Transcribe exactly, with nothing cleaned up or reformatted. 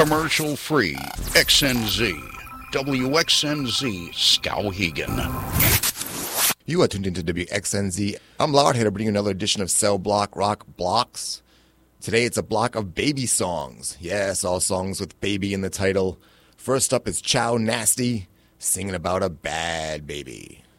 Commercial free. X N Z. W X N Z Skowhegan. You are tuned into W X N Z. I'm Loud here to bring you another edition of Cell Block Rock Blocks. Today it's a block of baby songs. Yes, all songs with baby in the title. First up is Chow Nasty, singing about a bad baby.